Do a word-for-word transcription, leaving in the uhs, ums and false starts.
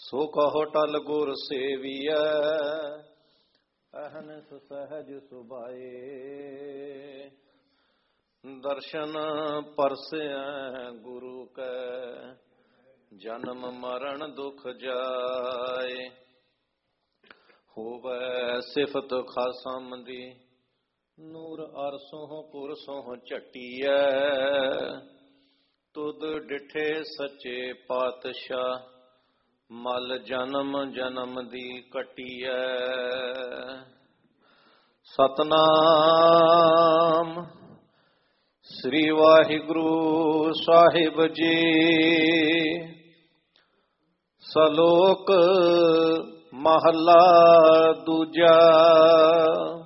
ਸੋ ਕਹੋ ਟਲ ਗੁਰ ਸੇਵੀਐ, ਅਹਨਿਸ ਸਹਿਜ ਸੁਭਾਏ। ਦਰਸ਼ਨ ਪਰਸੈ ਗੁਰੂ ਕੈ, ਜਨਮ ਮਰਨ ਦੁਖ ਜਾਏ। ਹੋਵੈ ਸਿਫਤ ਖਾਸਮ ਦੀ, ਨੂਰ ਅਰਸੋਂ ਪੁਰਸੋਂ ਝਟੀਐ। ਤੁਧ ਡਿਠੇ ਸੱਚੇ ਪਾਤਸ਼ਾਹ, ਮਲ ਜਨਮ ਜਨਮ ਦੀ ਕਟੀਐ। ਸਤਨਾਮ ਸ੍ਰੀ ਵਾਹਿਗੁਰੂ ਸਾਹਿਬ ਜੀ। ਸਲੋਕ ਮਹਲਾ ਦੂਜਾ।